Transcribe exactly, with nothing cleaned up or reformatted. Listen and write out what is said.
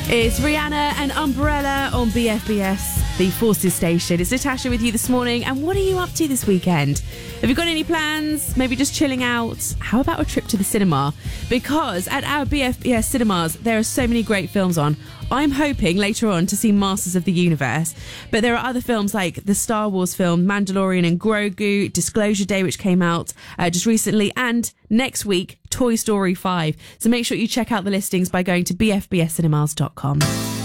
It's Rihanna and Umbrella on B F B S, the Forces station. It's Natasha with you this morning. And what are you up to this weekend? Have you got any plans? Maybe just chilling out? How about a trip to the cinema? Because at our B F B S cinemas, there are so many great films on. I'm hoping later on to see Masters of the Universe, but there are other films like the Star Wars film Mandalorian and Grogu, Disclosure Day, which came out uh, just recently, and next week, Toy Story five. So make sure you check out the listings by going to b f b s cinemas dot com.